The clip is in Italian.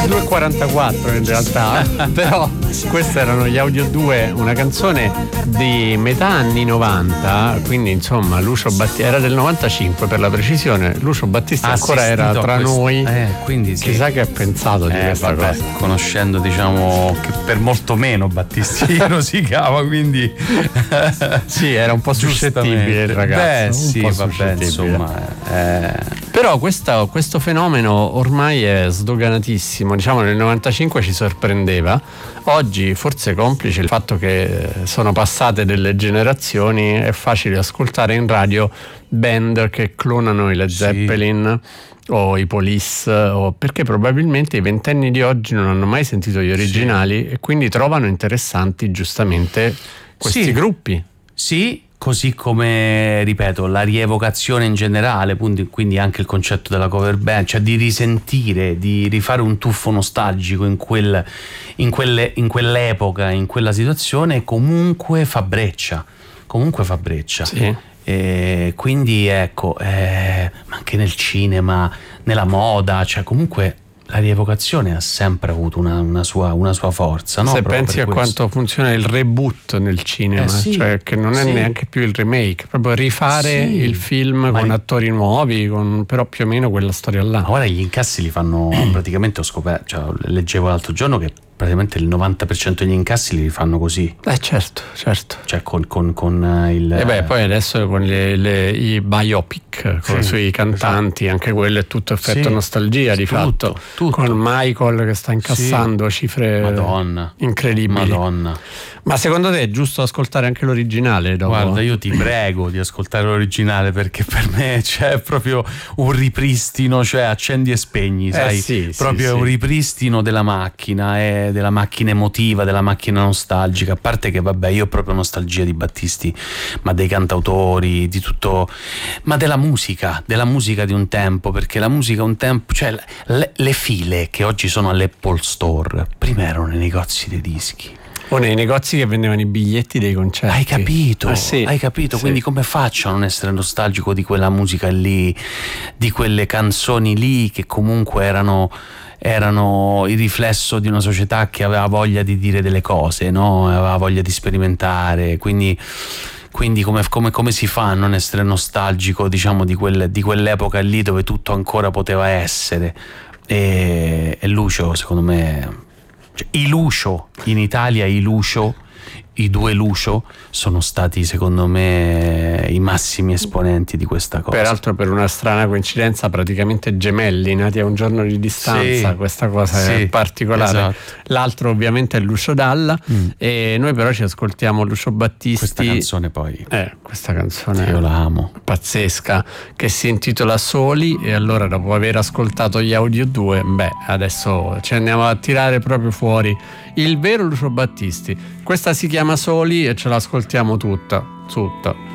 2:44 in realtà, però questi erano gli Audio 2, una canzone di metà anni 90, quindi insomma Lucio Battisti era del 95 per la precisione. Lucio Battisti ancora era tra noi, quindi sì. Chissà che ha pensato di questa cosa, conoscendo diciamo che per molto meno Battisti rosicava, quindi sì, era un po' suscettibile il ragazzo. Insomma però questo fenomeno ormai è sdoganatissimo, diciamo nel 95 ci sorprendeva, oggi forse complice il fatto che sono passate delle generazioni, è facile ascoltare in radio band che clonano i Led Zeppelin o i Police, perché probabilmente i ventenni di oggi non hanno mai sentito gli originali e quindi trovano interessanti giustamente questi gruppi. Sì, così come, ripeto, la rievocazione in generale, quindi anche il concetto della cover band, cioè di risentire, di rifare un tuffo nostalgico in quell'epoca, in quella situazione, comunque fa breccia. Sì. Quindi ecco, ma anche nel cinema, nella moda, cioè comunque la rievocazione ha sempre avuto una sua forza, no? Se pensi a quanto funziona il reboot nel cinema, cioè che non è neanche più il remake, proprio rifare il film con attori nuovi, però più o meno quella storia là. Ma ora gli incassi li fanno praticamente, ho scoperto, cioè, leggevo l'altro giorno che praticamente il 90% degli incassi li fanno così. Certo. Cioè con il... E poi adesso con i biopic sui cantanti, anche quello è tutto effetto nostalgia di fatto. Tutto. Con Michael che sta incassando cifre incredibili. Ma secondo te è giusto ascoltare anche l'originale dopo? Guarda, io ti prego di ascoltare l'originale, perché per me c'è proprio un ripristino, cioè accendi e spegni, sai? Proprio un ripristino della macchina, della macchina emotiva, della macchina nostalgica. A parte che vabbè, io ho proprio nostalgia di Battisti, ma dei cantautori, di tutto, ma della musica di un tempo, perché la musica un tempo, cioè le file che oggi sono all'Apple Store prima erano nei negozi dei dischi o nei negozi che vendevano i biglietti dei concerti. Hai capito? Hai capito? Quindi come faccio a non essere nostalgico di quella musica lì, di quelle canzoni lì che comunque erano il riflesso di una società che aveva voglia di dire delle cose, no? Aveva voglia di sperimentare, quindi come si fa a non essere nostalgico, diciamo, di quell'epoca lì dove tutto ancora poteva essere? E Lucio, secondo me, i Lucio in Italia, i due Lucio sono stati secondo me i massimi esponenti di questa cosa. Peraltro, per una strana coincidenza, praticamente gemelli nati a un giorno di distanza. Questa cosa è particolare. Esatto. L'altro ovviamente è Lucio Dalla, e noi però ci ascoltiamo Lucio Battisti. Questa canzone poi questa canzone io la amo, pazzesca, che si intitola Soli. E allora, dopo aver ascoltato gli Audio 2, adesso ci andiamo a tirare proprio fuori il vero Lucio Battisti. Questa si chiama Soli e ce l'ascoltiamo tutta.